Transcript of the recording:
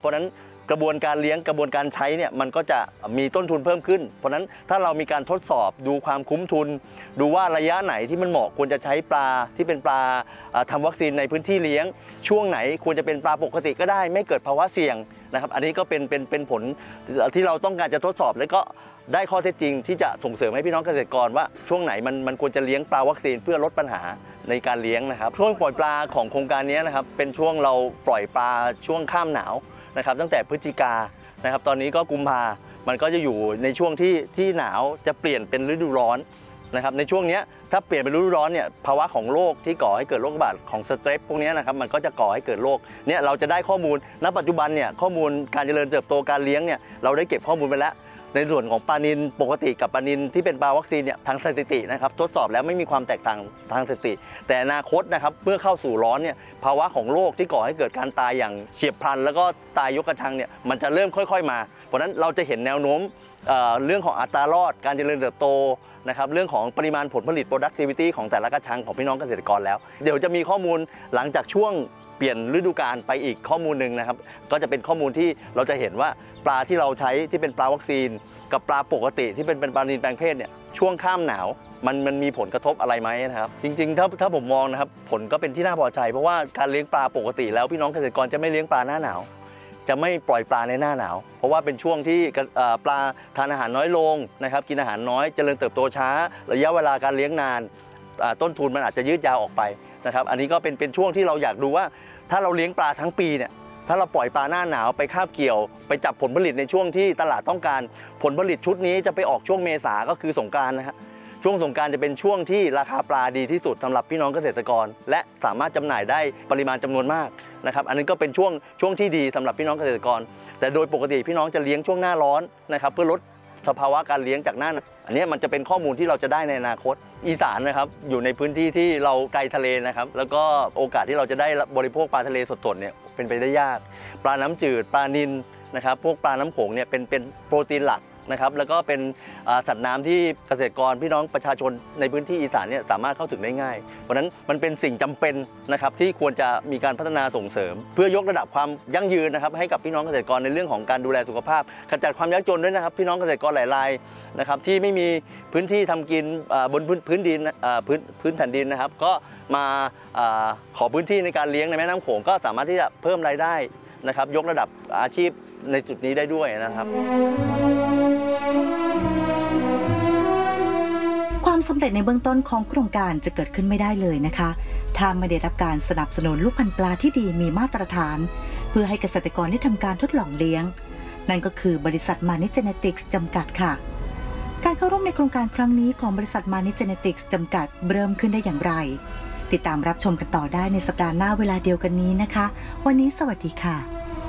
เพราะฉะนั้นกระบวนการเลี้ยงกระบวนการใช้เนี่ยมันก็จะมีต้นทุนเพิ่มขึ้นเพราะฉะนั้นถ้าเรามีการทดสอบดูความคุ้มทุนดูว่าระยะไหนที่มันเหมาะควรจะใช้ปลาที่เป็นปลาทำวัคซีนในพื้นที่เลี้ยงช่วงไหนควรจะเป็นปลาปกติก็ได้ไม่เกิดภาวะเสี่ยงนะครับอันนี้ก็เป็นผลที่เราต้องการจะทดสอบและก็ได้ข้อเท็จจริงที่จะส่งเสริมให้พี่น้องเกษตรกรว่าช่วงไหนมันควรจะเลี้ยงปลาวัคซีนเพื่อลดปัญหาในการเลี้ยงนะครับช่วงปล่อยปลาของโครงการนี้นะครับเป็นช่วงเราปล่อยปลาช่วงข้ามหนาวนะครับตั้งแต่พฤศจิกานะครับตอนนี้ก็กุมภามันก็จะอยู่ในช่วงที่หนาวจะเปลี่ยนเป็นฤดูร้อนนะครับในช่วงนี้ถ้าเปลี่ยนเป็นฤดูร้อนเนี่ยภาวะของโรคที่ก่อให้เกิดโรคระบาดของสเตรปพวกนี้นะครับมันก็จะก่อให้เกิดโรคเนี่ยเราจะได้ข้อมูลณปัจจุบันเนี่ยข้อมูลการเจริญเติบโตการเลี้ยงเนี่ยเราได้เก็บข้อมูลไปแล้วในส่วนของปลานิลปกติกับปลานิลที่เป็นปลาวัคซีนเนี่ยทางสถิตินะครับทดสอบแล้วไม่มีความแตกต่างทางสถิติแต่อนาคตนะครับเมื่อเข้าสู่ร้อนเนี่ยภาวะของโรคที่ก่อให้เกิดการตายอย่างเฉียบพลันแล้วก็ตายยกกระชังเนี่ยมันจะเริ่มค่อยๆมาเพราะฉะนั้นเราจะเห็นแนวโน้มเรื่องของอัตรารอดการเจริญเติบโตนะครับเรื่องของปริมาณผลผลิต productivity ของแต่ละกระชังของพี่น้องเกษตรกรแล้วเดี๋ยวจะมีข้อมูลหลังจากช่วงเปลี่ยนฤดูกาลไปอีกข้อมูลหนึ่งนะครับก็จะเป็นข้อมูลที่เราจะเห็นว่าปลาที่เราใช้ที่เป็นปลาวัคซีนกับปลาปกติที่เป็นปลานิลแปลงเพศเนี่ยช่วงข้ามหนาวมันมีผลกระทบอะไรไหมนะครับจริงๆถ้าผมมองนะครับผลก็เป็นที่น่าพอใจเพราะว่าการเลี้ยงปลาปกติแล้วพี่น้องเกษตรกรจะไม่เลี้ยงปลาหน้าหนาวจะไม่ปล่อยปลาในหน้าหนาวเพราะว่าเป็นช่วงที่ปลาทานอาหารน้อยลงนะครับกินอาหารน้อยเจริญเติบโตช้าระยะเวลาการเลี้ยงนานต้นทุนมันอาจจะยืดยาวออกไปนะครับอันนี้ก็เป็นช่วงที่เราอยากดูว่าถ้าเราเลี้ยงปลาทั้งปีเนี่ยถ้าเราปล่อยปลาหน้าหนาวไปคาบเกี่ยวไปจับผลผลิตในช่วงที่ตลาดต้องการผลผลิตชุดนี้จะไปออกช่วงเมษาก็คือสงกรานต์นะฮะช่วงสงกรานต์จะเป็นช่วงที่ราคาปลาดีที่สุดสำหรับพี่น้องเกษตรกรและสามารถจำหน่ายได้ปริมาณจำนวนมากนะครับอันนี้ก็เป็นช่วงที่ดีสำหรับพี่น้องเกษตรกรแต่โดยปกติพี่น้องจะเลี้ยงช่วงหน้าร้อนนะครับเพื่อลดสภาวะการเลี้ยงจากหน้าอันนี้มันจะเป็นข้อมูลที่เราจะได้ในอนาคตอีสานนะครับอยู่ในพื้นที่ที่เราไกลทะเลนะครับแล้วก็โอกาสที่เราจะได้บริโภคปลาทะเลสดๆเนี่ยเป็นไปได้ยากปลาน้ำจืดปลานิลนะครับพวกปลาน้ำโขงเนี่ยเป็นโปรตีนหลักนะครับแล้วก็เป็นสัตว์น้ำที่เกษตรกรพี่น้องประชาชนในพื้นที่อีสานเนี่ยสามารถเข้าถึงได้ง่ายเพราะฉะนั้นมันเป็นสิ่งจำเป็นนะครับที่ควรจะมีการพัฒนาส่งเสริมเพื่อยกระดับความยั่งยืนนะครับให้กับพี่น้องเกษตรกรในเรื่องของการดูแลสุขภาพขจัดความยากจนด้วยนะครับพี่น้องเกษตรกรหลายรายนะครับที่ไม่มีพื้นที่ทำกินบนพื้นดินพื้นแผ่นดินนะครับก็มาขอพื้นที่ในการเลี้ยงในแม่น้ำโขงก็สามารถที่จะเพิ่มรายได้นะครับยกระดับอาชีพในจุดนี้ได้ด้วยนะครับความสำเร็จในเบื้องต้นของโครงการจะเกิดขึ้นไม่ได้เลยนะคะถ้าไม่ได้รับการสนับสนุนลูกพันธุ์ปลาที่ดีมีมาตรฐานเพื่อให้เกษตรกรได้ทำการทดลองเลี้ยงนั่นก็คือบริษัทมานิเจเนติกส์จำกัดค่ะการเข้าร่วมในโครงการครั้งนี้ของบริษัทมานิเจเนติกส์จำกัดเริ่มขึ้นได้อย่างไรติดตามรับชมกันต่อได้ในสัปดาห์หน้าเวลาเดียวกันนี้นะคะวันนี้สวัสดีค่ะ